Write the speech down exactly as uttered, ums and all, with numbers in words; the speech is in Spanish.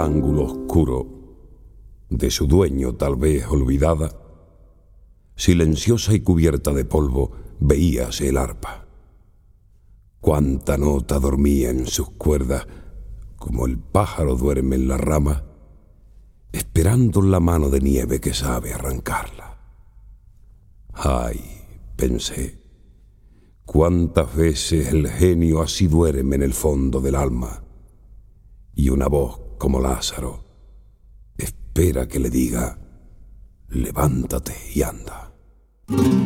ángulo oscuro, de su dueño tal vez olvidada, silenciosa y cubierta de polvo, veíase el arpa. Cuánta nota dormía en sus cuerdas, como el pájaro duerme en la rama, esperando la mano de nieve que sabe arrancarla. Ay, pensé, cuántas veces el genio así duerme en el fondo del alma, y una voz como Lázaro espera que le diga: levántate y anda.